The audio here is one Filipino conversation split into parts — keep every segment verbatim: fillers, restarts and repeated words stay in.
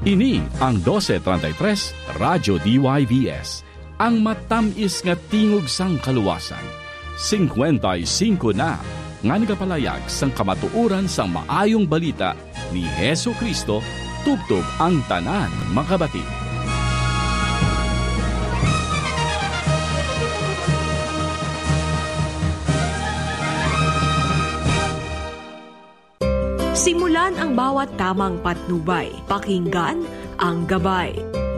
Ini ang twelve thirty-three Radyo D Y V S, ang matamis nga tingog sang kaluwasan. fifty-five na nga nagapalayag sang kamatuoran sang maayong balita ni Hesu Kristo tubtob ang tanan makabati. Simulan ang bawat tamang patnubay. Pakinggan ang gabay.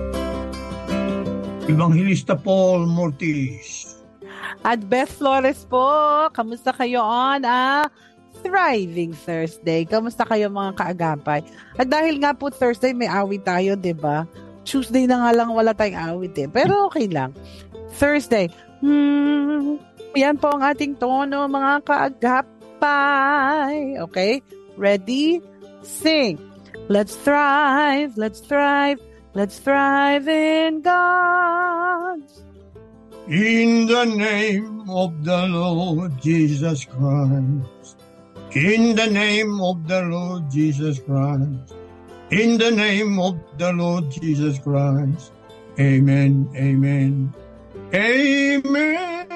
Evangelista Paul Mortis. At Beth Flores po. Kamusta kayo on a Thriving Thursday? Kamusta kayo mga kaagapay? At dahil nga po Thursday may awit tayo, di ba? Tuesday na nga lang wala tayong awit eh. Pero okay lang. Thursday. Hmm, yan po ang ating tono mga kaagapay. Okay? Ready? Sing. Let's thrive, let's thrive, let's thrive in God. In the name of the Lord Jesus Christ. In the name of the Lord Jesus Christ. In the name of the Lord Jesus Christ. Amen, amen. Amen.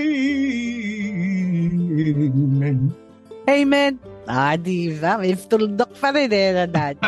Amen. Amen. Ah, diba? May tuldok pa rin eh na dati.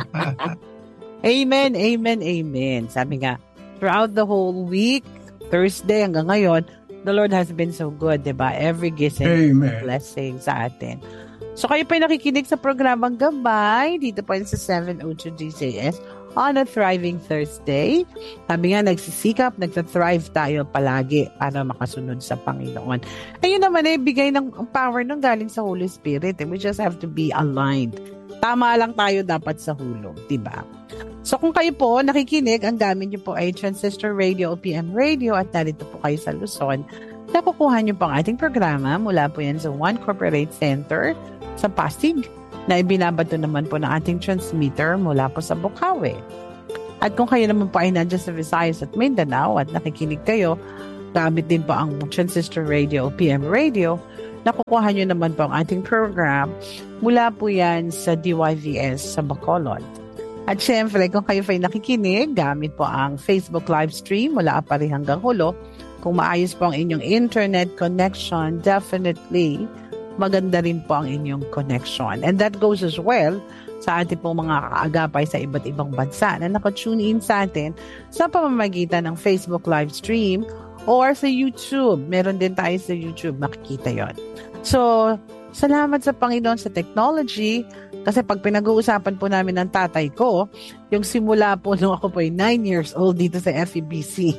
Amen, amen, amen. Sabi nga, throughout the whole week, Thursday hanggang ngayon, the Lord has been so good, diba? Every gift and blessing sa atin. So kayo pa nakikinig sa programang Gabay, dito pa sa seven oh two D J S on a Thriving Thursday. Sabi nga, nagsisikap, nagsa-thrive tayo palagi para makasunod sa Panginoon. Ayun naman eh, bigay ng power ng galing sa Holy Spirit. Eh. We just have to be aligned. Tama lang tayo dapat sa hulog, diba? So kung kayo po nakikinig, ang gamit niyo po ay Transistor Radio o P M Radio at narito po kayo sa Luzon, nakukuha niyo po ang ating programa mula po yan sa One Corporate Center sa Pasig, na ibinabato naman po ng ating transmitter mula po sa Bukawi. At kung kayo naman po ay nandiyan sa Visayas at Mindanao at nakikinig kayo, gamit din po ang Transistor Radio o P M Radio, nakukuha nyo naman po ang ating program mula po yan sa D Y V S sa Bacolod. At syempre, kung kayo ay nakikinig, gamit po ang Facebook live stream mula Apari hanggang Hulo. Kung maayos po ang inyong internet connection, definitely maganda rin po ang inyong connection. And that goes as well sa ating pong mga kaagapay sa iba't ibang bansa na nakatune in sa atin sa pamamagitan ng Facebook live stream or sa YouTube. Meron din tayo sa YouTube, makikita yon. So, salamat sa Panginoon sa technology kasi pag pinag-uusapan po namin ng tatay ko, yung simula po nung ako po ay nine years old dito sa F E B C.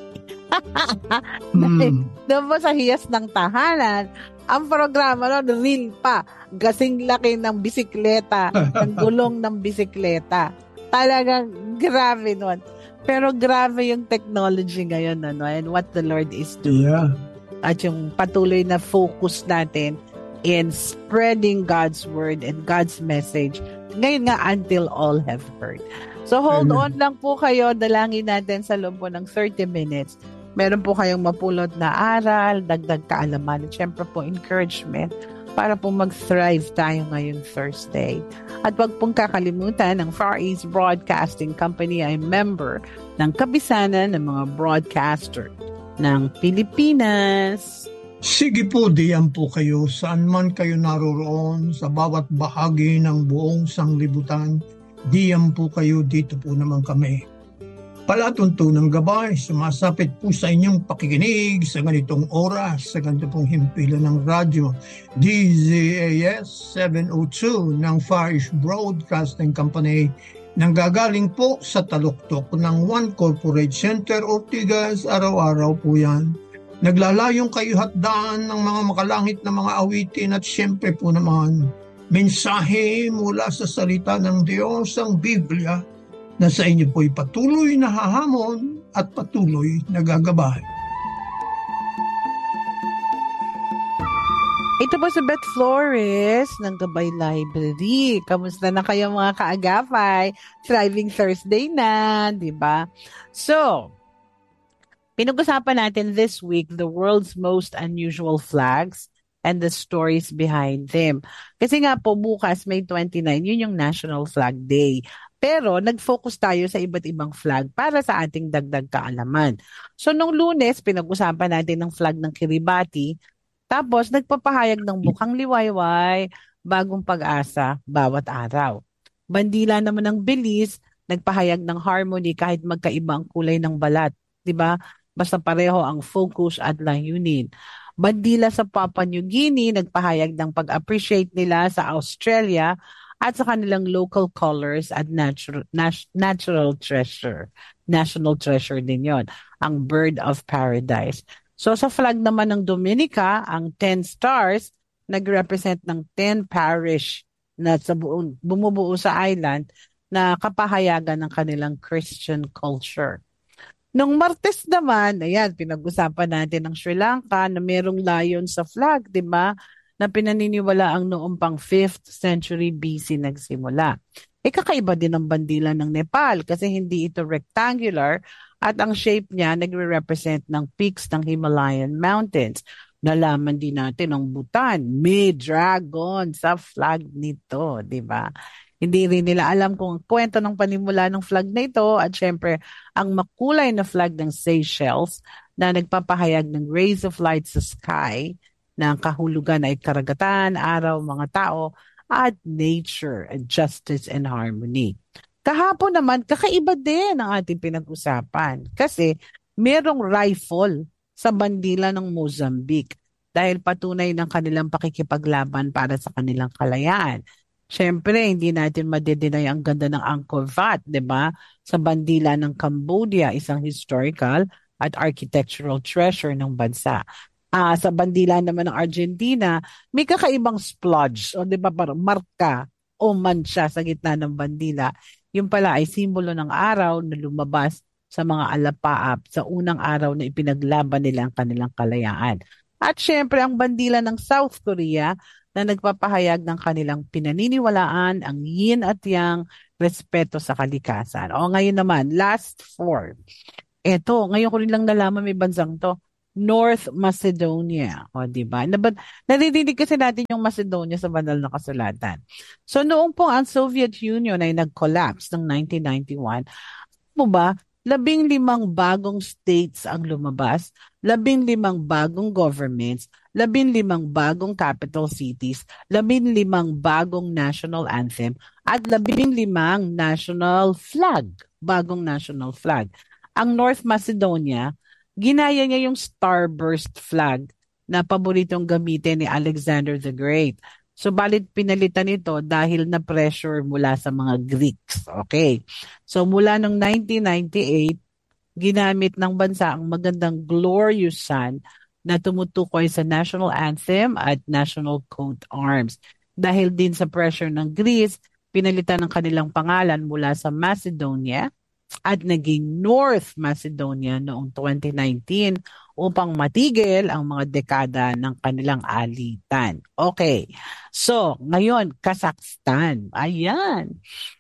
mm. Doon po sa hiyas ng tahanan, ang programa no, real pa. Gasing laki ng bisikleta, ng gulong ng bisikleta. Talagang grabe nun. Pero grabe yung technology ngayon, ano, and what the Lord is doing. Yeah. At yung patuloy na focus natin in spreading God's word and God's message. Ngayon nga, until all have heard. So hold Amen. On lang po kayo. Dalangin natin sa loob po ng thirty minutes. Meron po kayong mapulot na aral, dagdag kaalaman, at syempre po encouragement para po mag-thrive tayo ngayong Thursday. At wag pong kakalimutan, ng Far East Broadcasting Company ay member ng kabisanan ng mga broadcaster ng Pilipinas. Sige po, diyan po kayo, saan man kayo naroroon, sa bawat bahagi ng buong sanglibutan, diyan po kayo, dito po naman kami. Palatuntunang gabay, sumasapit po sa inyong pakikinig sa ganitong oras, sa ganito pong himpilan ng radyo D Z A S seven oh two ng Far East Broadcasting Company, nanggagaling po sa taluktok ng One Corporate Center, Ortigas, araw-araw po yan. Naglalayong kayo hatdaan ng mga makalangit na mga awitin at syempre po naman, mensahe mula sa salita ng Diyos, ang Biblia, na sa inyo po'y patuloy na hahamon at patuloy na gagabay. Ito po si Beth Flores ng Gabay Library. Kamusta na kayo mga kaagapay? Thriving Thursday na, di ba? So, pinag-usapan natin this week the world's most unusual flags and the stories behind them. Kasi nga po bukas, May twenty-ninth, yun yung National Flag Day. Pero nag-focus tayo sa iba't ibang flag para sa ating dagdag kaalaman. So nung Lunes, pinag-usapan natin ng flag ng Kiribati. Tapos nagpapahayag ng Bukang Liwayway, Bagong Pag-asa, bawat araw. Bandila naman ng Belize, nagpahayag ng harmony kahit magkaiba ang kulay ng balat. Diba? Basta pareho ang focus at layunin. Bandila sa Papua New Guinea, nagpahayag ng pag-appreciate nila sa Australia at sa kanilang local colors at natural, nat- natural treasure. National treasure din yon, ang bird of paradise. So sa flag naman ng Dominica, ang ten stars, nag-represent ng ten parish na sa buong, bumubuo sa island na kapahayagan ng kanilang Christian culture. Nung Martes naman, ayan, pinag-usapan natin ng Sri Lanka na merong lion sa flag, di ba? Na pinaniniwala ang noong pang fifth century B C nagsimula. E kakaiba din ang bandila ng Nepal kasi hindi ito rectangular at ang shape niya nagre-represent ng peaks ng Himalayan Mountains. Nalaman din natin ang Bhutan, may dragon sa flag nito, di ba? Hindi rin nila alam kung ang kwento ng panimula ng flag na ito at syempre ang makulay na flag ng Seychelles na nagpapahayag ng rays of light sa sky na ang kahulugan ay karagatan, araw, mga tao, at nature, and justice and harmony. Kahapon naman, kakaiba din ang ating pinag-usapan kasi merong rifle sa bandila ng Mozambique dahil patunay ng kanilang pakikipaglaban para sa kanilang kalayaan. Siyempre, hindi natin madedeny ang ganda ng Angkor Wat, di ba? Sa bandila ng Cambodia, isang historical at architectural treasure ng bansa. Ah, sa bandila naman ng Argentina, may kakaibang splodge, o di ba parang marka o mancha sa gitna ng bandila. Yung pala ay simbolo ng araw na lumabas sa mga alapaap sa unang araw na ipinaglaban nila ang kanilang kalayaan. At syempre ang bandila ng South Korea na nagpapahayag ng kanilang pinaniniwalaan ang yin at yang, respeto sa kalikasan. O ngayon naman, last four. Eto, ngayon ko rin lang nalaman may bansang to. North Macedonia. O, diba? Nabat, naririnig kasi natin yung Macedonia sa banal na kasulatan. So, noong po ang Soviet Union ay nag-collapse ng nineteen ninety-one, mo ba, labing limang bagong states ang lumabas, labing limang bagong governments, labing limang bagong capital cities, labing limang bagong national anthem, at labing limang national flag, bagong national flag. Ang North Macedonia, ginaya niya yung starburst flag na paboritong gamitin ni Alexander the Great. So, balit pinalitan ito dahil na-pressure mula sa mga Greeks. Okay. So, mula noong nineteen ninety-eight, ginamit ng bansa ang magandang glorious sun na tumutukoy sa national anthem at national coat arms. Dahil din sa pressure ng Greece, pinalitan ng kanilang pangalan mula sa Macedonia at naging North Macedonia noong twenty nineteen upang matigil ang mga dekada ng kanilang alitan. Okay. So, ngayon, Kazakhstan. Ayan.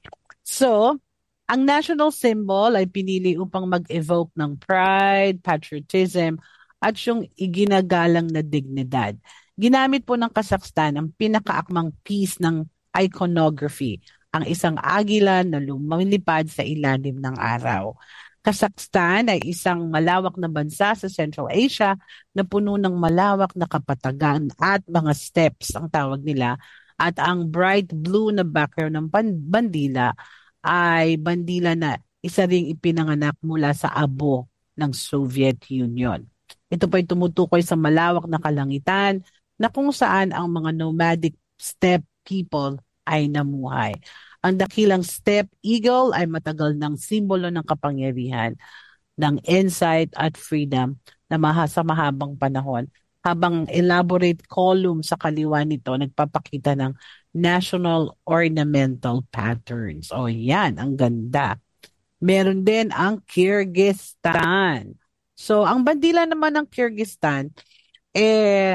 So, ang national symbol ay pinili upang mag-evoke ng pride, patriotism, at yung iginagalang na dignidad. Ginamit po ng Kazakhstan ang pinakaakmang piece ng iconography, ang isang agila na lumilipad sa ilalim ng araw. Kazakhstan ay isang malawak na bansa sa Central Asia na puno ng malawak na kapatagan at mga steps ang tawag nila, at ang bright blue na background ng bandila ay bandila na isa ring ipinanganak mula sa abo ng Soviet Union. Ito pa ay tumutukoy sa malawak na kalangitan na kung saan ang mga nomadic steppe people ay namuhay. Ang dakilang steppe eagle ay matagal ng simbolo ng kapangyarihan, ng insight at freedom na maha sa mahabang panahon. Habang elaborate column sa kaliwa nito, nagpapakita ng national ornamental patterns. O yan, ang ganda. Meron din ang Kyrgyzstan. So, ang bandila naman ng Kyrgyzstan, eh,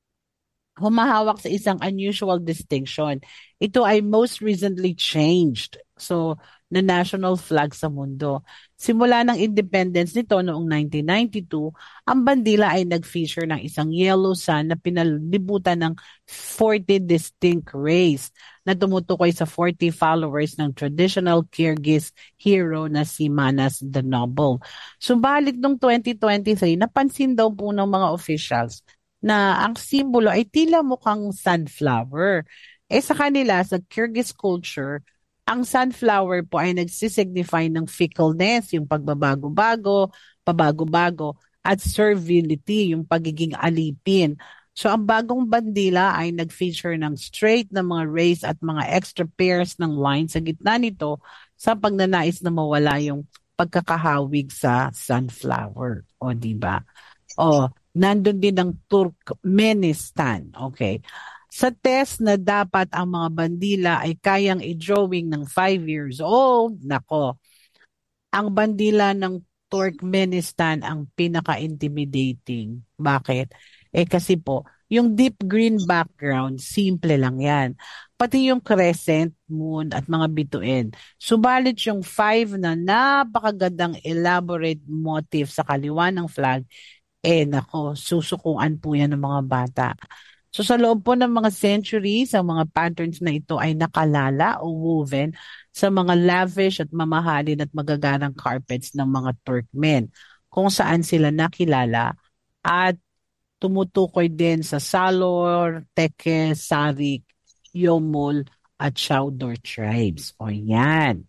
humahawak sa isang unusual distinction. Ito ay most recently changed. So, na national flag sa mundo. Simula ng independence nito noong nineteen ninety-two, ang bandila ay nag-feature ng isang yellow sun na pinalibutan ng forty distinct rays na tumutukoy sa forty followers ng traditional Kyrgyz hero na si Manas the Noble. Subalit noong twenty twenty-three, napansin daw po ng mga officials na ang simbolo ay tila mukhang sunflower. Eh sa kanila, sa Kyrgyz culture, ang sunflower po ay nagsisignify ng fickleness, yung pagbabago-bago, pabago-bago, at servility, yung pagiging alipin. So ang bagong bandila ay nag-feature ng straight na mga rays at mga extra pairs ng lines sa gitna nito sa pagnanais na mawala yung pagkakahawig sa sunflower. O diba? O, nandun din ang Turkmenistan. Okay. Sa test na dapat ang mga bandila ay kayang i-drawing ng five years old, nako, ang bandila ng Turkmenistan ang pinaka-intimidating. Bakit? Eh kasi po, yung deep green background, simple lang yan. Pati yung crescent, moon at mga bituin. Subalit yung five na napakagandang elaborate motif sa kaliwa ng flag, eh nako, susukuan po yan ng mga bata. So sa loob po ng mga centuries, ang mga patterns na ito ay nakalala o woven sa mga lavish at mamahalin at magagarang carpets ng mga Turkmen, kung saan sila nakilala at tumutukoy din sa Salor, Teke, Sarik, Yomul at Chowdhury tribes. O yan.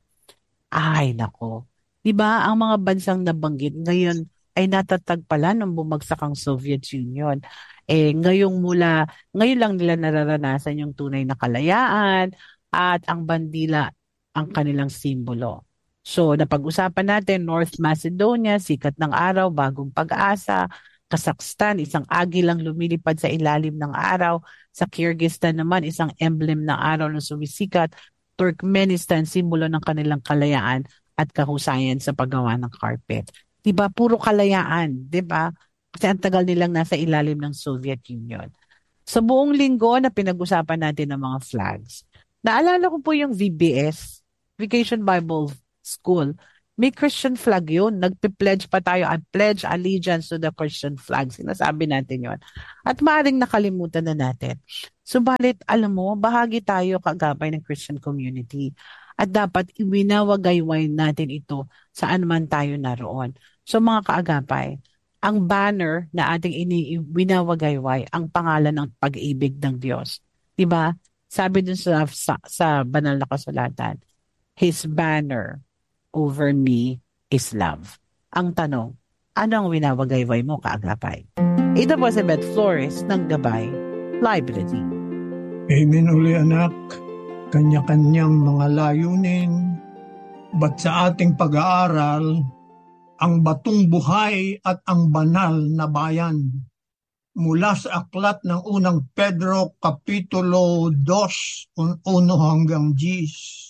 Ay nako. Diba ang mga bansang nabanggit ngayon ay natatag pala nung bumagsak ang Soviet Union. Eh, ngayong mula, ngayon lang nila nararanasan yung tunay na kalayaan at ang bandila ang kanilang simbolo. So, napag-usapan natin, North Macedonia, sikat ng araw, bagong pag-asa. Kazakhstan, isang agilang lumilipad sa ilalim ng araw. Sa Kyrgyzstan naman, isang emblem ng araw na sumisikat. Turkmenistan, simbolo ng kanilang kalayaan at kahusayan sa paggawa ng carpet. Diba? Puro kalayaan, diba? Kasi ang tagal nilang nasa ilalim ng Soviet Union. Sa buong linggo na pinag-usapan natin ng mga flags, naalala ko po yung V B S, Vacation Bible School. May Christian flag yun. Nagpe-pledge pa tayo at pledge allegiance to the Christian flag. Sinasabi natin yun. At maaaring nakalimutan na natin. Subalit, alam mo, bahagi tayo kagabay ng Christian community. At dapat iwinawagayway natin ito saan man tayo naroon. So mga kaagapay, ang banner na ating iniwinawagayway, ang pangalan ng pag-ibig ng Diyos. Diba? Sabi dun sa, sa, sa banal na kasulatan, His banner over me is love. Ang tanong, ano ang winawagayway mo, kaagapay? Ito po si Beth Flores ng Gabay Library. Amen uli anak, kanya-kanyang mga layunin, ba't sa ating pag-aaral, ang batong buhay at ang banal na bayan. Mula sa aklat ng unang Pedro Kapitulo two, uno hanggang ten.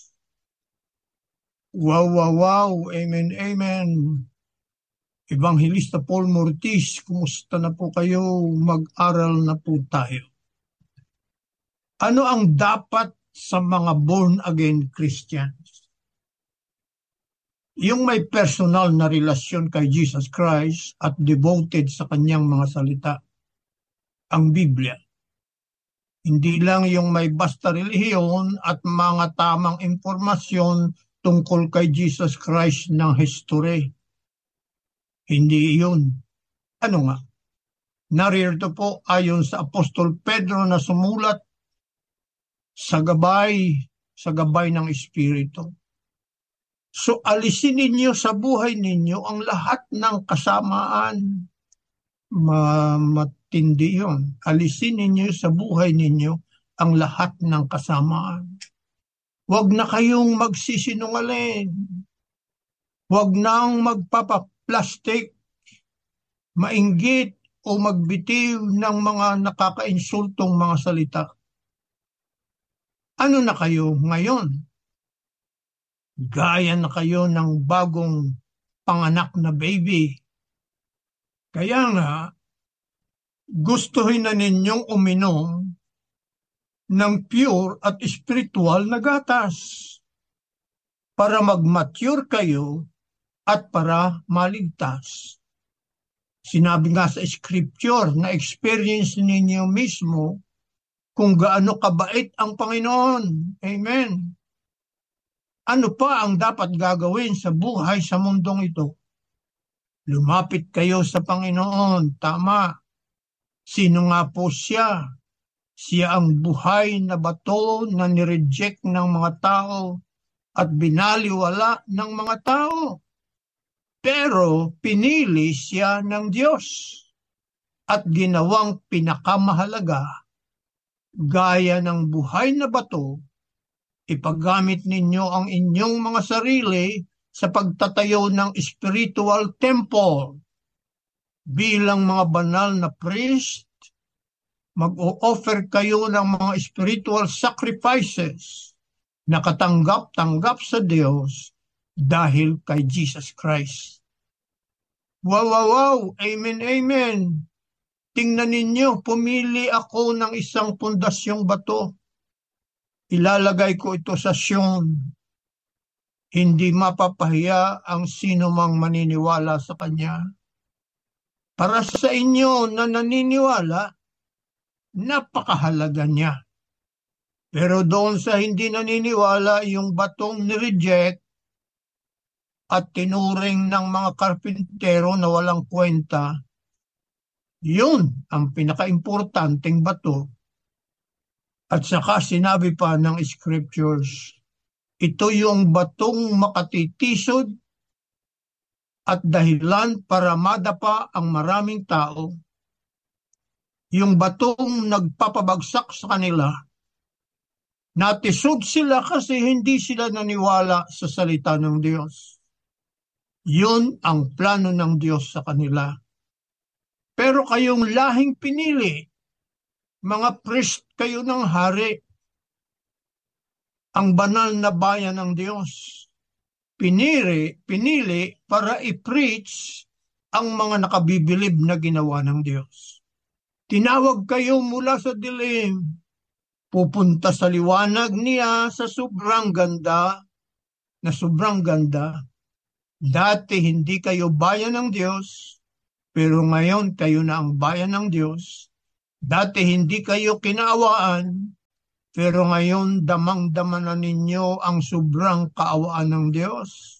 Wow, wow, wow. Amen, amen. Evangelista Paul Mortis, kumusta na po kayo? Mag-aral na po tayo. Ano ang dapat sa mga born-again Christians? Yung may personal na relasyon kay Jesus Christ at devoted sa kanyang mga salita, ang Biblia. Hindi lang yung may basta relihiyon at mga tamang impormasyon tungkol kay Jesus Christ ng history. Hindi yun. Ano nga? Naririto po ayon sa Apostol Pedro na sumulat sa gabay, sa gabay ng Espiritu. So alisin ninyo sa buhay ninyo ang lahat ng kasamaan. Ma- matindi yun. Alisin ninyo sa buhay ninyo ang lahat ng kasamaan. Huwag na kayong magsisinungaling. Huwag nang magpapaplastik, mainggit o magbitiw ng mga nakakainsultong mga salita. Ano na kayo ngayon? Gaya na kayo ng bagong panganak na baby. Kaya nga, gustuhin na ninyong uminom ng pure at spiritual na gatas. para mag-mature kayo at para maligtas. Sinabi nga sa scripture na experience ninyo mismo kung gaano kabait ang Panginoon. Amen. Ano pa ang dapat gagawin sa buhay sa mundong ito? Lumapit kayo sa Panginoon. Tama. Sino nga po siya? Siya ang buhay na bato na nireject ng mga tao at binaliwala ng mga tao. Pero pinili siya ng Diyos at ginawang pinakamahalaga. Gaya ng buhay na bato, ipagamit ninyo ang inyong mga sarili sa pagtatayo ng spiritual temple. Bilang mga banal na priest, mag-o-offer kayo ng mga spiritual sacrifices na katanggap-tanggap sa Diyos dahil kay Jesus Christ. Wow, wow, wow! Amen, amen! Tingnan ninyo, pumili ako ng isang pundasyong bato. Ilalagay ko ito sa Sion. Hindi mapapahiya ang sino mang maniniwala sa Kanya. Para sa inyo na naniniwala, napakahalaga niya. Pero doon sa hindi naniniwala, yung batong nireject at tinuring ng mga karpintero na walang kwenta, yun ang pinaka-importanteng bato. At saka sinabi pa ng scriptures, ito yung batong makatitisod at dahilan para madapa ang maraming tao. Yung batong nagpapabagsak sa kanila, natisod sila kasi hindi sila naniwala sa salita ng Diyos. Yun ang plano ng Diyos sa kanila. Pero kayong lahing pinili, mga priest kayo ng hari, ang banal na bayan ng Diyos. Pinili, pinili para i-preach ang mga nakabibilib na ginawa ng Diyos. Tinawag kayo mula sa dilim, pupunta sa liwanag niya sa sobrang ganda, na sobrang ganda. Dati hindi kayo bayan ng Diyos, pero ngayon kayo na ang bayan ng Diyos. Dati hindi kayo kinaawaan, pero ngayon damang-dama na ninyo ang sobrang kaawaan ng Diyos.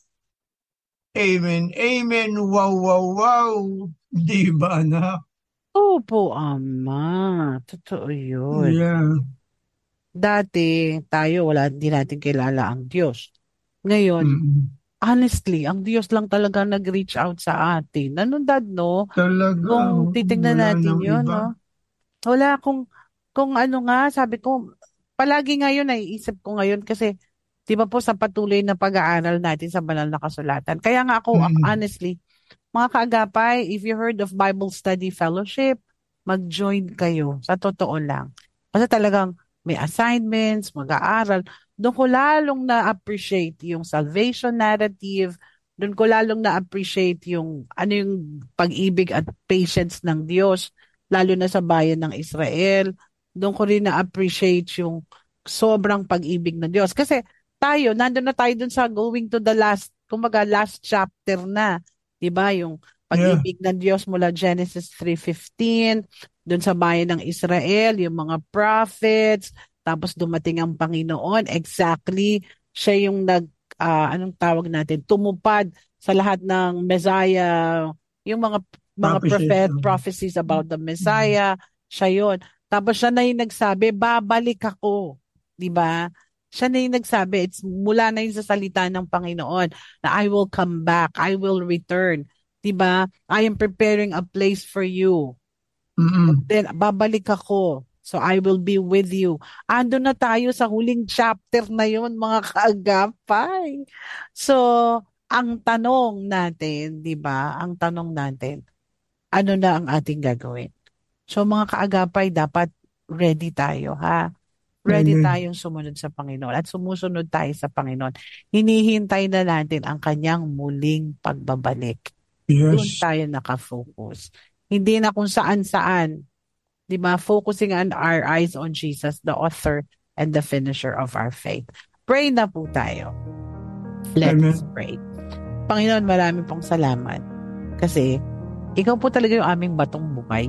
Amen, amen, wow, wow, wow. Di ba na? Opo, Ama. Totoo yun. Yeah. Dati, tayo, wala, hindi natin kilala ang Diyos. Ngayon, Mm-mm. honestly, ang Diyos lang talaga nag-reach out sa atin. Ano, Dad, no? Talaga, Kung titignan wala natin nang yun, iba. no? Wala, kung, kung ano nga, sabi ko, palagi ngayon, naiisip ko ngayon kasi, di ba po sa patuloy na pag-aaral natin sa banal na kasulatan. Kaya nga ako, Mm. honestly, mga kaagapay, if you heard of Bible Study Fellowship, mag-join kayo. Sa totoo lang. Kasi talagang may assignments, mag-aaral. Doon ko lalong na-appreciate yung salvation narrative. Doon ko lalong na-appreciate yung ano yung pag-ibig at patience ng Diyos, lalo na sa bayan ng Israel. Doon ko rin na-appreciate yung sobrang pag-ibig ng Diyos. Kasi tayo, nandun na tayo dun sa going to the last, kumbaga last chapter na. Diba? Yung pag-ibig yeah. ng Diyos mula Genesis three fifteen, dun sa bayan ng Israel, yung mga prophets, tapos dumating ang Panginoon. Exactly, siya yung nag, uh, anong tawag natin, tumupad sa lahat ng Messiah, yung mga mga prophet, prophecies about the Messiah, siya yun. Tapos siya na yung nagsabi, babalik ako. Diba? Siya na yung nagsabi, it's mula na yun sa salita ng Panginoon na I will come back, I will return. Diba? I am preparing a place for you. Mm-mm. Then, babalik ako. So, I will be with you. Ando na tayo sa huling chapter na yun, mga kaagapay. So, ang tanong natin, diba? Ang tanong natin, ano na ang ating gagawin? So, mga kaagapay, dapat ready tayo, ha? Ready Amen. tayong sumunod sa Panginoon at sumusunod tayo sa Panginoon. Hinihintay na natin ang kanyang muling pagbabalik. Yes. Doon tayo nakafocus. Hindi na kung saan-saan. Di ba? Focusing on our eyes on Jesus, the author and the finisher of our faith. Pray na po tayo. Let's Amen. pray. Panginoon, marami pong salamat. Kasi, ikaw po talaga yung aming batong buhay.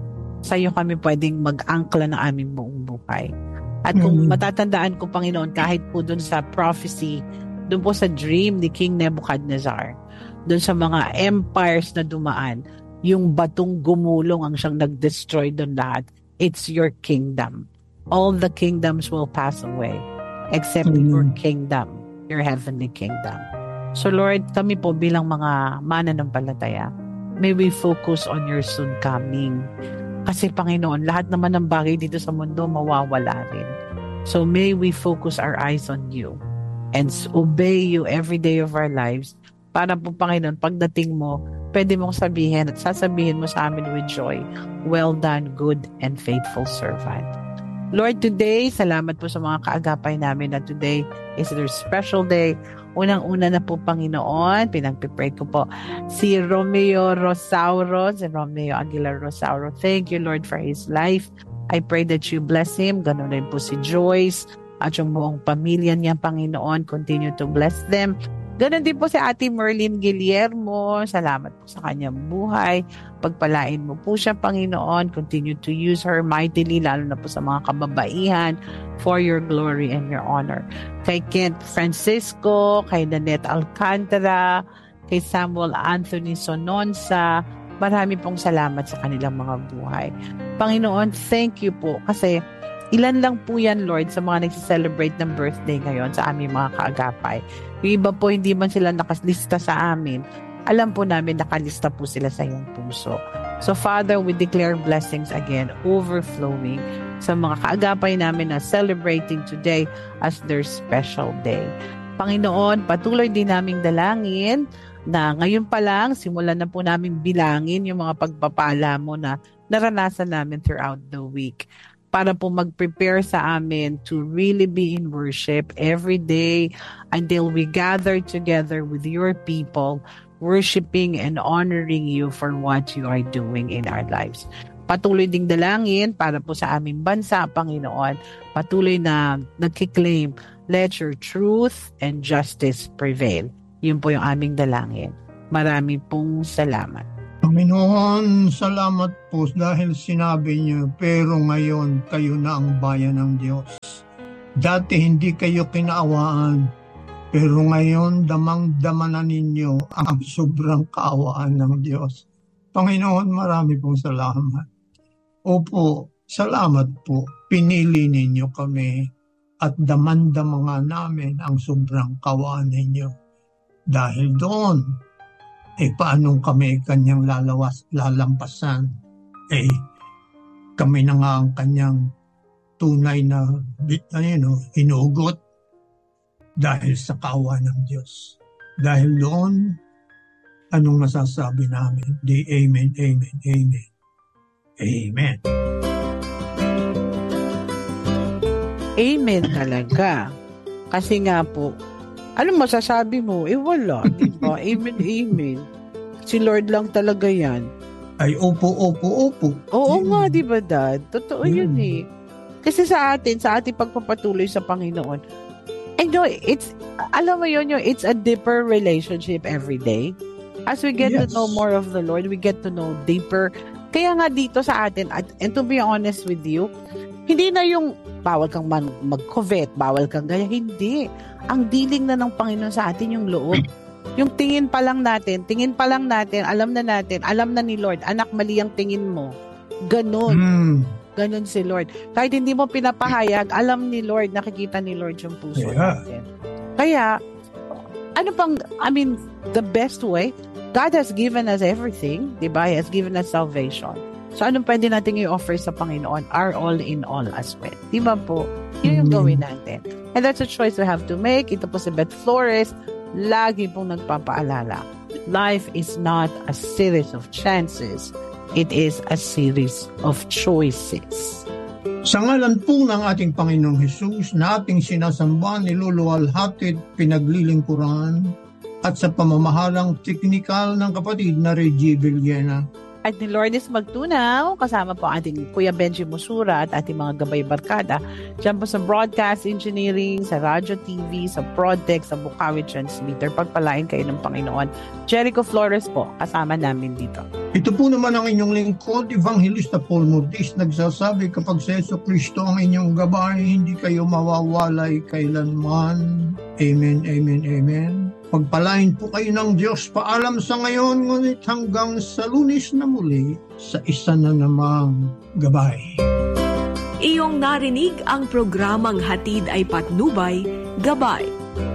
Sa iyo kami pwedeng mag-angkla ng aming buong buhay. At kung Mm. matatandaan ko, Panginoon, kahit po dun sa prophecy, dun po sa dream ni King Nebuchadnezzar, dun sa mga empires na dumaan, yung batong gumulong ang siyang nag-destroy dun lahat. It's your kingdom. All the kingdoms will pass away except Mm. your kingdom, your heavenly kingdom. So Lord, kami po bilang mga mananampalataya, may we focus on your soon coming. Kasi Panginoon, lahat naman ng bagay dito sa mundo mawawala rin. So may we focus our eyes on you and obey you every day of our lives. Para po Panginoon, pagdating mo, pwede mong sabihin at sasabihin mo sa amin with joy, well done, good and faithful servant. Lord, today, salamat po sa mga kaagapay namin na today is their special day. Unang-una na po, Panginoon, pinagpipray ko po si Romeo Rosauro, si Romeo Aguilar Rosauro. Thank you, Lord, for his life. I pray that you bless him. Ganun rin po si Joyce at yung buong pamilya niya, Panginoon. Continue to bless them. Ganun din po si Ate Merlin Guillermo. Salamat po sa kanyang buhay. Pagpalain mo po siya, Panginoon. Continue to use her mightily, lalo na po sa mga kababaihan, for your glory and your honor. Kay Kent Francisco, kay Nanette Alcantara, kay Samuel Anthony Sononsa, marami pong salamat sa kanilang mga buhay. Panginoon, thank you po kasi ilan lang po yan, Lord, sa mga nagsiselebrate ng birthday ngayon sa aming mga kaagapay. Yung iba po, hindi man sila nakalista sa amin. Alam po namin, nakalista po sila sa iyong puso. So, Father, we declare blessings again, overflowing sa mga kaagapay namin na celebrating today as their special day. Panginoon, patuloy din naming dalangin na ngayon pa lang, simulan na po namin bilangin yung mga pagpapala mo na naranasan namin throughout the week. Para po mag-prepare sa amin to really be in worship every day until we gather together with your people, worshiping and honoring you for what you are doing in our lives. Patuloy ding dalangin para po sa aming bansa, Panginoon. Patuloy na nagkiklaim, let your truth and justice prevail. Yun po yung aming dalangin. Marami pong salamat. Panginoon, salamat po dahil sinabi niyo, pero ngayon kayo na ang bayan ng Diyos. Dati hindi kayo kinaawaan, pero ngayon damang-dama na ninyo ang sobrang kaawaan ng Diyos. Panginoon, marami pong salamat. Opo, salamat po. Pinili ninyo kami at damandama nga namin ang sobrang kaawaan ninyo. Dahil doon, eh paanong kami kanyang lalawas, lalampasan? Eh, kami na nga ang kanyang tunay na ano yun, hinugot dahil sa kaawa ng Diyos. Dahil doon, anong masasabi namin? Di amen, amen, amen. Amen. Amen talaga. Kasi nga po, ano masasabi mo? Eh wala, di ba? Amen, amen. Si Lord lang talaga yan. Ay, opo, opo, opo. Oo Amen. nga, di ba, Dad? Totoo Mm. yun eh. Kasi sa atin, sa ating pagpapatuloy sa Panginoon, I know, it's, alam mo yun, yung, it's a deeper relationship every day. As we get Yes. to know more of the Lord, we get to know deeper. Kaya nga dito sa atin, at, and to be honest with you, hindi na yung bawal kang man, mag-covet, bawal kang ganyan. Hindi. Ang dealing na ng Panginoon sa atin yung loob. Yung tingin pa lang natin, tingin pa lang natin, alam na natin, alam na ni Lord, anak, mali ang tingin mo. Ganon. Mm. Ganon si Lord. Kahit hindi mo pinapahayag, alam ni Lord, nakikita ni Lord yung puso Yeah. natin. Kaya, ano pang, I mean, the best way, God has given us everything, di ba? He has given us salvation. So, anong pwede natin i-offer sa Panginoon? Our all in all as well. Di ba po? Yun yung Mm. gawin natin. And that's a choice we have to make. Ito po si Beth Flores, lagi pong nagpapaalala. Life is not a series of chances. It is a series of choices. Sa ngalan po ng ating Panginoong Hesus na ating sinasamba, niluluwalhati, pinaglilingkuran, at sa pamamahalang teknikal ng kapatid na Reggie Villena, At ni Lourdes Magtunaw, kasama po ating Kuya Benji Musura at ating mga gabay barkada. Diyan po sa Broadcast Engineering, sa Radyo T V, sa Broadtech, sa Bukawi Transmitter. Pagpalain kayo ng Panginoon. Jericho Flores po, kasama namin dito. Ito po naman ang inyong lingkod, Evangelista Paul Mortis, nagsasabi kapag sa Yeso Kristo ang inyong gabay, hindi kayo mawawalay kailanman. Amen, amen, amen. Pagpalain po kayo ng Diyos. Paalam sa ngayon, ngunit hanggang sa Lunes na muli sa isa na namang gabay. Iyong narinig ang programang Hatid ay Patnubay, Gabay.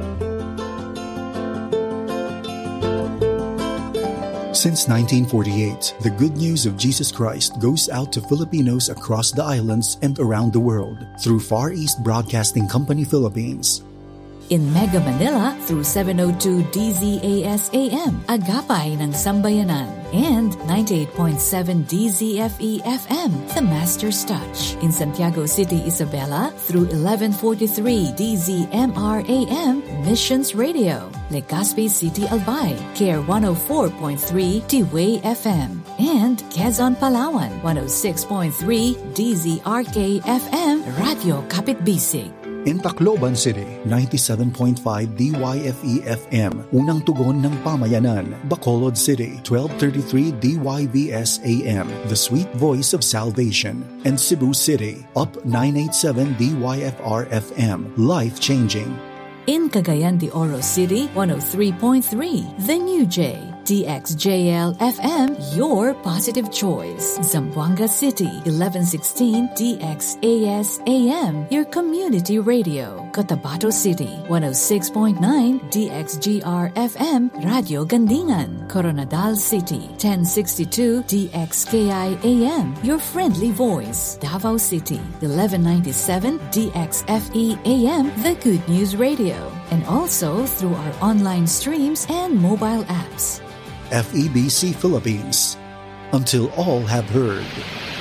Since nineteen forty-eight, the good news of Jesus Christ goes out to Filipinos across the islands and around the world through Far East Broadcasting Company Philippines. In Mega Manila through seven oh two D Z A S A M, Agapay ng Sambayanan, and ninety-eight point seven D Z F E F M, The Master's Touch. In Santiago City, Isabela through eleven forty-three D Z M R A M, Missions Radio. Legazpi City, Albay, C A R E one oh four point three T-Way F M, and Quezon, Palawan, one oh six point three D Z R K F M, Radio Kapitbisig. In Tacloban City, ninety-seven point five D Y F E F M, Unang Tugon ng Pamayanan. Bacolod City, twelve thirty-three D Y V S A M, The Sweet Voice of Salvation. And Cebu City, Up nine eighty-seven D Y F R F M, Life Changing. In Cagayan de Oro City, one oh three point three, The New J, D X J L F M, your positive choice. Zamboanga City, eleven sixteen D X A S A M, your community radio. Cotabato City, one oh six point nine D X G R F M, Radio Gandingan. Coronadal City, ten sixty-two D X K I A M, your friendly voice. Davao City, eleven ninety-seven D X F E A M, the Good News Radio. And also through our online streams and mobile apps. F E B C Philippines. Until all have heard.